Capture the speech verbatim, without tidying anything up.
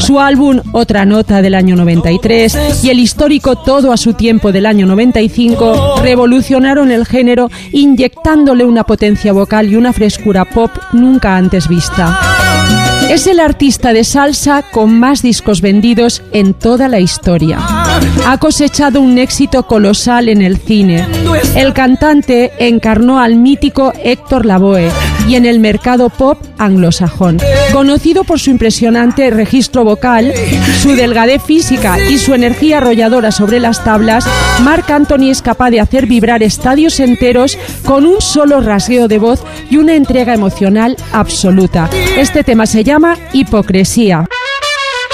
Su álbum Otra Nota del año noventa y tres y el histórico Todo a su tiempo del año noventa y cinco revolucionaron el género, inyectándole una potencia vocal y una frescura pop nunca antes vista. Es el artista de salsa con más discos vendidos en toda la historia. Ha cosechado un éxito colosal en el cine. El cantante encarnó al mítico Héctor Lavoe y en el mercado pop anglosajón. Conocido por su impresionante registro vocal, su delgadez física y su energía arrolladora sobre las tablas, Marc Anthony es capaz de hacer vibrar estadios enteros con un solo rasgueo de voz y una entrega emocional absoluta. Este tema se llama Hipocresía.